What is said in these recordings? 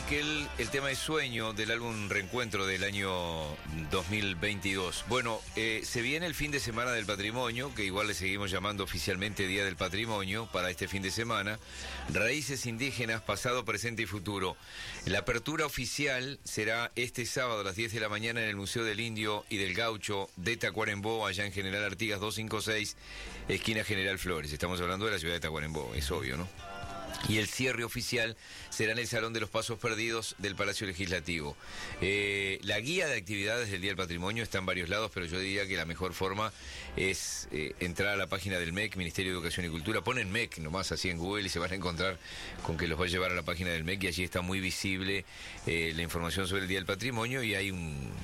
Esquel, el tema de Sueño del álbum Reencuentro del año 2022. Bueno, se viene el fin de semana del patrimonio, que igual le seguimos llamando oficialmente Día del Patrimonio para este fin de semana. Raíces indígenas, pasado, presente y futuro. La apertura oficial será este sábado a las 10 de la mañana en el Museo del Indio y del Gaucho de Tacuarembó, allá en General Artigas 256, esquina General Flores. Estamos hablando de la ciudad de Tacuarembó, es obvio, ¿no? Y el cierre oficial será en el Salón de los Pasos Perdidos del Palacio Legislativo. La guía de actividades del Día del Patrimonio está en varios lados, pero yo diría que la mejor forma es entrar a la página del MEC, Ministerio de Educación y Cultura. Ponen MEC nomás así en Google y se van a encontrar con que los va a llevar a la página del MEC, y allí está muy visible la información sobre el Día del Patrimonio, y hay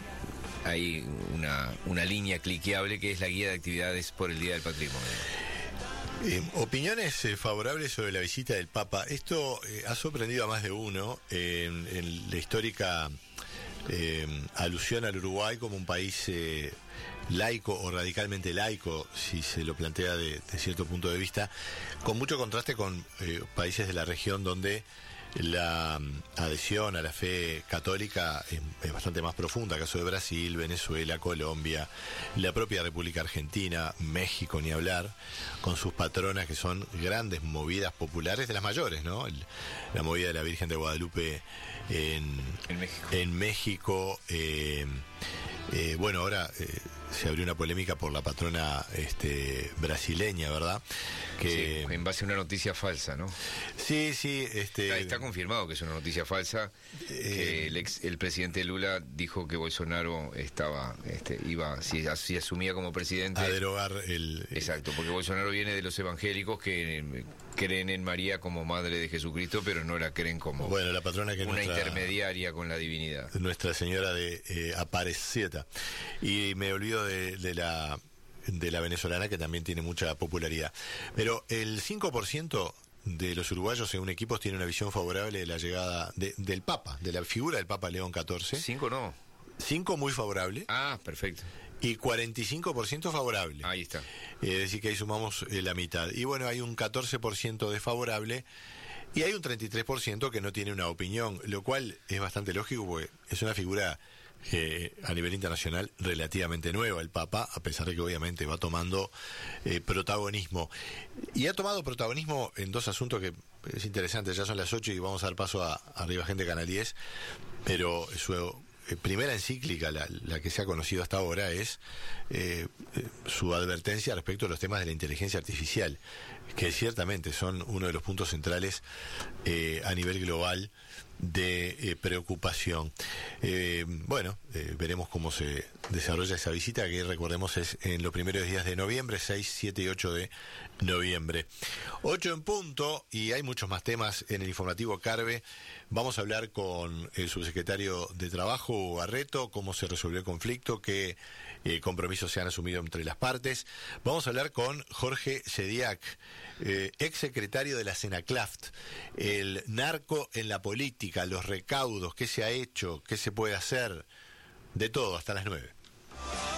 una línea cliqueable que es la guía de actividades por el Día del Patrimonio. Opiniones favorables sobre la visita del Papa. Esto ha sorprendido a más de uno en la histórica alusión al Uruguay como un país laico o radicalmente laico, si se lo plantea de cierto punto de vista, con mucho contraste con países de la región donde la adhesión a la fe católica es bastante más profunda, caso de Brasil, Venezuela, Colombia, la propia República Argentina, México, ni hablar, con sus patronas que son grandes movidas populares, de las mayores, ¿no? La movida de la Virgen de Guadalupe en México. Bueno, ahora se abrió una polémica por la patrona brasileña, ¿verdad? Que sí, en base a una noticia falsa, ¿no? Sí. Está confirmado que es una noticia falsa. Que el presidente Lula dijo que Bolsonaro iba, si asumía como presidente, a derogar el... Exacto, porque Bolsonaro viene de los evangélicos que creen en María como madre de Jesucristo, pero no la creen como la patrona, que una intermediaria con la divinidad. Nuestra Señora de Aparecida. Y me olvido de la venezolana, que también tiene mucha popularidad. Pero el 5% de los uruguayos, según equipos, tiene una visión favorable de la llegada del Papa, de la figura del Papa León XIV. 5 no. 5 muy favorable. Ah, perfecto. Y 45% favorable. Ahí está. Es decir, que ahí sumamos la mitad. Y bueno, hay un 14% desfavorable y hay un 33% que no tiene una opinión, lo cual es bastante lógico porque es una figura a nivel internacional relativamente nueva, el Papa, a pesar de que obviamente va tomando protagonismo. Y ha tomado protagonismo en dos asuntos que es interesante. Ya son las 8 y vamos a dar paso a Arriba Gente Canal 10, pero su primera encíclica, la que se ha conocido hasta ahora, es su advertencia respecto a los temas de la inteligencia artificial, que ciertamente son uno de los puntos centrales a nivel global de preocupación. Veremos cómo se desarrolla esa visita, que recordemos es en los primeros días de noviembre, 6, 7 y 8 de noviembre. 8 en punto, y hay muchos más temas en el informativo Carve. Vamos a hablar con el subsecretario de Trabajo, Hugo Barreto, cómo se resolvió el conflicto, qué compromisos se han asumido entre las partes. Vamos a hablar con Jorge Sediak, ex secretario de la Senaclaft, el narco en la política, los recaudos, qué se ha hecho, qué se puede hacer, de todo, hasta las 9.